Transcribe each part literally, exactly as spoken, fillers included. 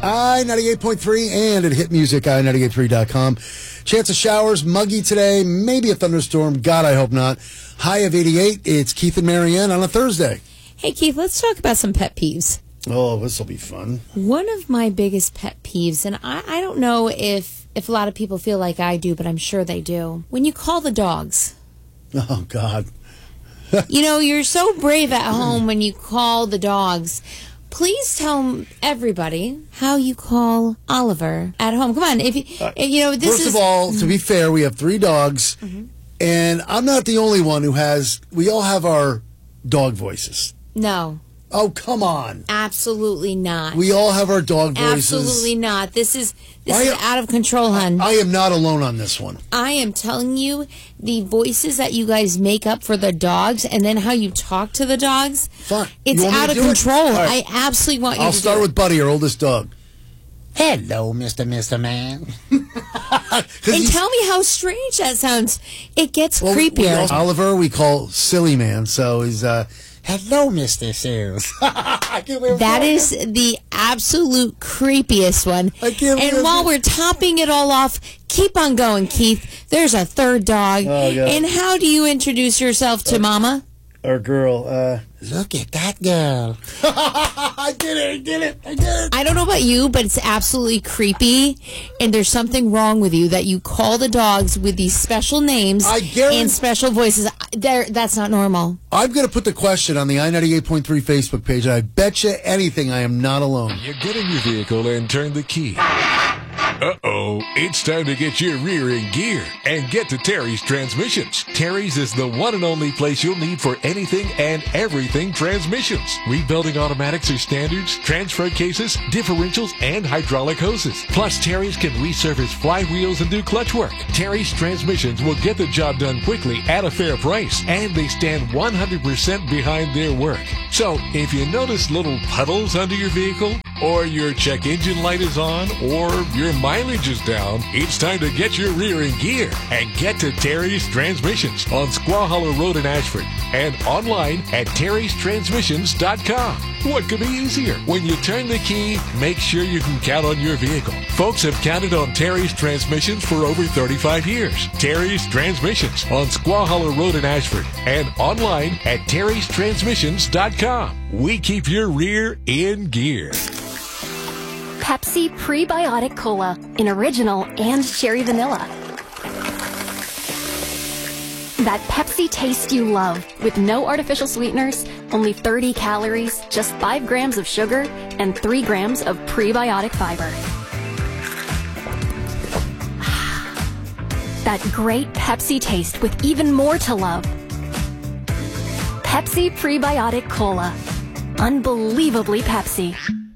I ninety-eight point three and at hit music I ninety-eight point three dot com. Chance of showers, muggy today, maybe a thunderstorm. God, I hope not. High of eighty-eight. It's Keith and Marianne on a Thursday. Hey, Keith, let's talk about some pet peeves. Oh, this will be fun. One of my biggest pet peeves, and I, I don't know if, if a lot of people feel like I do, but I'm sure they do. When you call the dogs. Oh, God. You know, you're so brave at home when you call the dogs. Please tell everybody how you call Oliver at home. Come on, if you, uh, you know this first is. First of all, to be fair, we have three dogs, mm-hmm. and I'm not the only one who has. We all have our dog voices. No. Oh, come on. Absolutely not. We all have our dog voices. Absolutely not. This is this I, is out of control, hon. I, I am not alone on this one. I am telling you, the voices that you guys make up for the dogs and then how you talk to the dogs, Fine. It's out of control. Right. I absolutely want you I'll to start do with Buddy, our oldest dog. Hello, Mister Mister Man. And tell me how strange that sounds. It gets well, creepier. We also, Oliver, we call Silly Man, so he's... Uh, Hello, Mister Sales. That is the absolute creepiest one. I can't and while we're topping it all off, keep on going, Keith. There's a third dog. Oh, and how do you introduce yourself to uh, Mama? Our girl. Uh, Look at that girl. I did it. I did it. I did it. I don't know about you, but it's absolutely creepy. And there's something wrong with you that you call the dogs with these special names I guarantee- and special voices. They're, that's not normal. I'm going to put the question on the I ninety-eight point three Facebook page, and I bet you anything I am not alone. You get in your vehicle and turn the key. Uh-oh, it's time to get your rear in gear and get to Terry's Transmissions. Terry's is the one and only place you'll need for anything and everything transmissions. Rebuilding automatics or standards, transfer cases, differentials, and hydraulic hoses. Plus, Terry's can resurface flywheels and do clutch work. Terry's Transmissions will get the job done quickly at a fair price, and they stand one hundred percent behind their work. So, if you notice little puddles under your vehicle, or your check engine light is on, or your mileage is down, it's time to get your rear in gear and get to Terry's Transmissions on Squaw Hollow Road in Ashford and online at terrys transmissions dot com. What could be easier? When you turn the key, make sure you can count on your vehicle. Folks have counted on Terry's Transmissions for over thirty-five years. Terry's Transmissions on Squaw Hollow Road in Ashford and online at terrys transmissions dot com. We keep your rear in gear. Pepsi Prebiotic Cola in original and cherry vanilla. That Pepsi taste you love with no artificial sweeteners, only thirty calories, just five grams of sugar, and three grams of prebiotic fiber. That great Pepsi taste with even more to love. Pepsi Prebiotic Cola. Unbelievably Pepsi.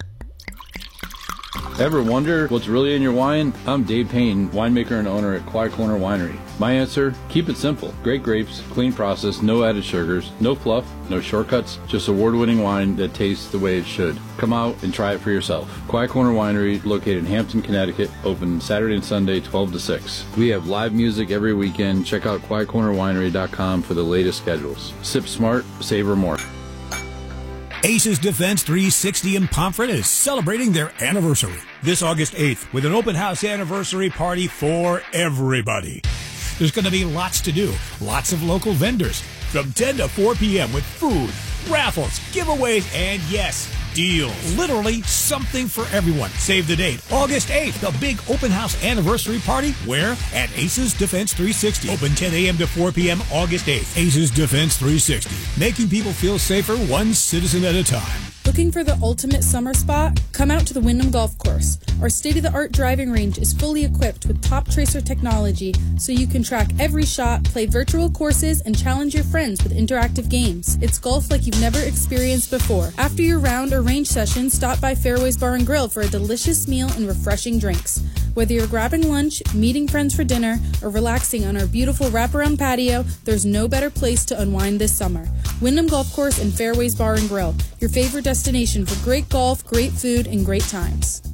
Ever wonder what's really in your wine? I'm Dave Payne, winemaker and owner at Quiet Corner Winery. My answer? Keep it simple. Great grapes, clean process, no added sugars, no fluff, no shortcuts, just award-winning wine that tastes the way it should. Come out and try it for yourself. Quiet Corner Winery, located in Hampton, Connecticut, open Saturday and Sunday, twelve to six. We have live music every weekend. Check out quiet corner winery dot com for the latest schedules. Sip smart, savor more. Aces Defense three sixty in Pomfret is celebrating their anniversary this August eighth with an open house anniversary party for everybody. There's going to be lots to do, lots of local vendors from ten to four p.m. with food, raffles, giveaways, and yes, deals. Literally something for everyone. Save the date, August eighth, the big open house anniversary party. Where? At Aces Defense three sixty. Open ten a.m. to four p.m. August eighth. Aces Defense three sixty. Making people feel safer one citizen at a time. Looking for the ultimate summer spot? Come out to the Wyndham Golf Course. Our state-of-the-art driving range is fully equipped with top tracer technology, so you can track every shot, play virtual courses, and challenge your friends with interactive games. It's golf like you've never experienced before. After your round or range session, stop by Fairways Bar and Grill for a delicious meal and refreshing drinks. Whether you're grabbing lunch, meeting friends for dinner, or relaxing on our beautiful wraparound patio, there's no better place to unwind this summer. Wyndham Golf Course and Fairways Bar and Grill, your favorite destination for great golf, great food, and great times.